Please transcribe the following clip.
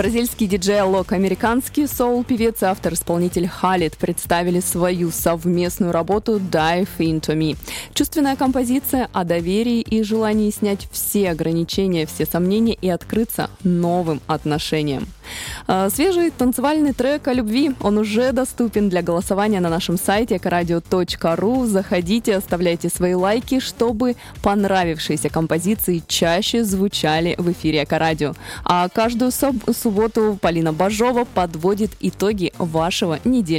Бразильский диджей Алок, американский соул-певец и автор-исполнитель Халид представили свою совместную работу «Dive Into Me». Чувственная композиция о доверии и желании снять все ограничения, все сомнения и открыться новым отношениям. Свежий танцевальный трек о любви, он уже доступен для голосования на нашем сайте ecoradio.ru. Заходите, оставляйте свои лайки, чтобы понравившиеся композиции чаще звучали в эфире Экорадио. А каждую субботу Полина Бажова подводит итоги вашего недельного